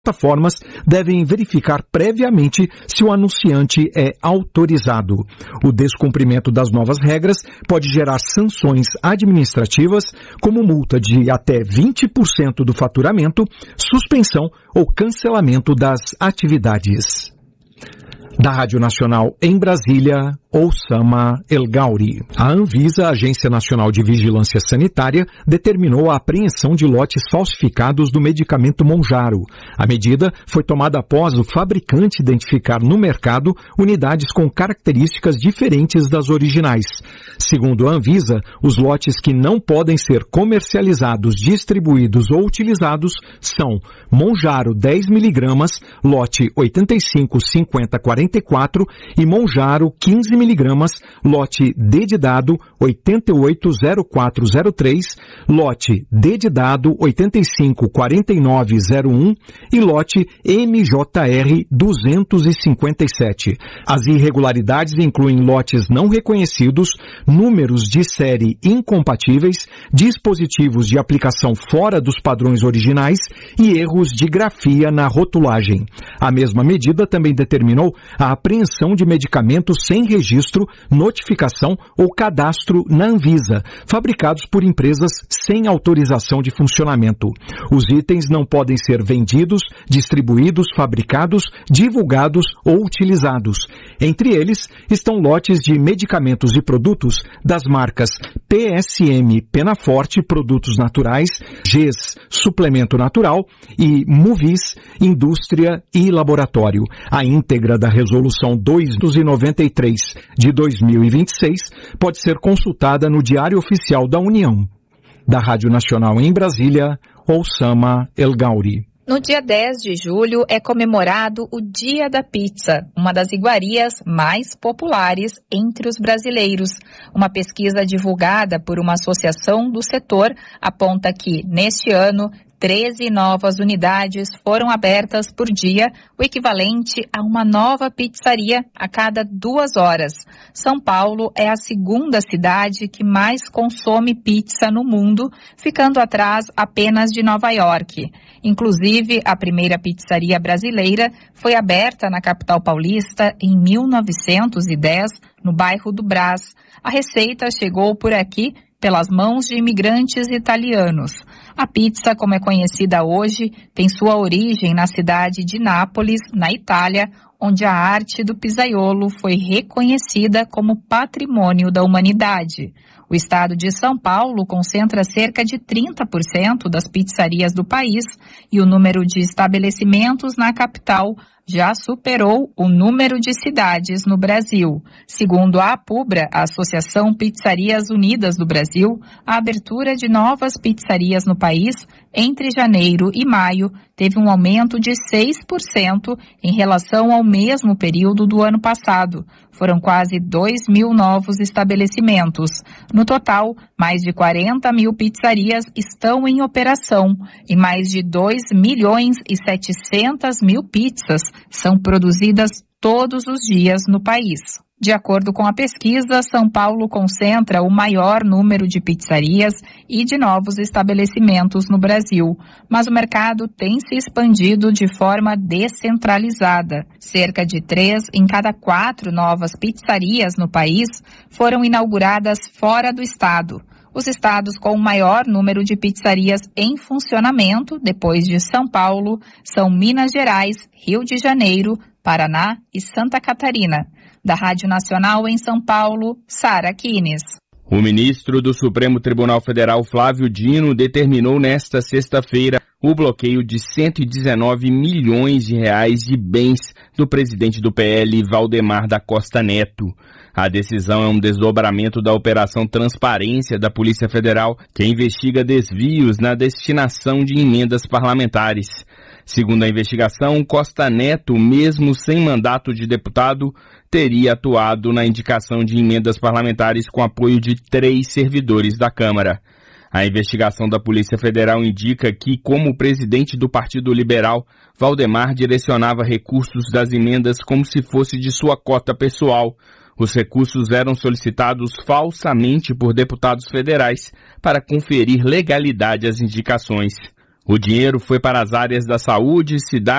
plataformas devem verificar previamente se o anunciante é autorizado. O descumprimento das novas regras pode gerar sanções administrativas, como multa de até 20% do faturamento, suspensão ou cancelamento das atividades. Da Rádio Nacional em Brasília, Oussama El Gauri. A Anvisa, Agência Nacional de Vigilância Sanitária, determinou a apreensão de lotes falsificados do medicamento Mounjaro. A medida foi tomada após o fabricante identificar no mercado unidades com características diferentes das originais. Segundo a Anvisa, os lotes que não podem ser comercializados, distribuídos ou utilizados são Mounjaro 10 mg, lote 855044 e Mounjaro 15 mg, lote D de dado 880403, lote D de dado 854901 e lote MJR 257. As irregularidades incluem lotes não reconhecidos, números de série incompatíveis, dispositivos de aplicação fora dos padrões originais e erros de grafia na rotulagem. A mesma medida também determinou a apreensão de medicamentos sem registro, notificação ou cadastro na Anvisa, fabricados por empresas sem autorização de funcionamento. Os itens não podem ser vendidos, distribuídos, fabricados, divulgados ou utilizados. Entre eles estão lotes de medicamentos e produtos das marcas PSM Penaforte Produtos Naturais, GES Suplemento Natural e Movis Indústria e Laboratório. A íntegra da Resolução 293 de 2026 pode ser consultada no Diário Oficial da União. Da Rádio Nacional em Brasília, Oussama El Gauri. No dia 10 de julho é comemorado o Dia da Pizza, uma das iguarias mais populares entre os brasileiros. Uma pesquisa divulgada por uma associação do setor aponta que, neste ano, 13 novas unidades foram abertas por dia, o equivalente a uma nova pizzaria a cada 2 horas. São Paulo é a segunda cidade que mais consome pizza no mundo, ficando atrás apenas de Nova York. Inclusive, a primeira pizzaria brasileira foi aberta na capital paulista em 1910, no bairro do Brás. A receita chegou por aqui pelas mãos de imigrantes italianos. A pizza, como é conhecida hoje, tem sua origem na cidade de Nápoles, na Itália, onde a arte do pizzaiolo foi reconhecida como patrimônio da humanidade. O estado de São Paulo concentra cerca de 30% das pizzarias do país e o número de estabelecimentos na capital já superou o número de cidades no Brasil. Segundo a APUBRA, a Associação Pizzarias Unidas do Brasil, a abertura de novas pizzarias no país entre janeiro e maio teve um aumento de 6% em relação ao mesmo período do ano passado. Foram quase 2.000 novos estabelecimentos. No total, mais de 40 mil pizzarias estão em operação e mais de 2.700.000 pizzas são produzidas todos os dias no país. De acordo com a pesquisa, São Paulo concentra o maior número de pizzarias e de novos estabelecimentos no Brasil, mas o mercado tem se expandido de forma descentralizada. Cerca de 3 em cada 4 novas pizzarias no país foram inauguradas fora do estado. Os estados com o maior número de pizzarias em funcionamento, depois de São Paulo, são Minas Gerais, Rio de Janeiro, Paraná e Santa Catarina. Da Rádio Nacional em São Paulo, Sara Kines. O ministro do Supremo Tribunal Federal, Flávio Dino, determinou nesta sexta-feira o bloqueio de 119 milhões de reais de bens do presidente do PL, Valdemar da Costa Neto. A decisão é um desdobramento da Operação Transparência da Polícia Federal, que investiga desvios na destinação de emendas parlamentares. Segundo a investigação, Costa Neto, mesmo sem mandato de deputado, teria atuado na indicação de emendas parlamentares com apoio de 3 servidores da Câmara. A investigação da Polícia Federal indica que, como presidente do Partido Liberal, Valdemar direcionava recursos das emendas como se fosse de sua cota pessoal. Os recursos eram solicitados falsamente por deputados federais para conferir legalidade às indicações. O dinheiro foi para as áreas da saúde, cidade